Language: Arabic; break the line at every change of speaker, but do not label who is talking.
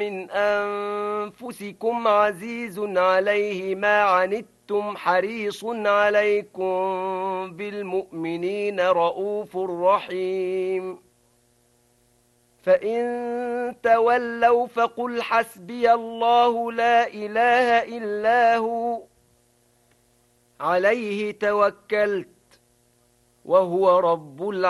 من أنفسكم عزيز عليه ما عنتم حريص عليكم بالمؤمنين رؤوف رحيم فإن تولوا فقل حسبي الله لا إله إلا هو عليه توكلت وهو رب العالمين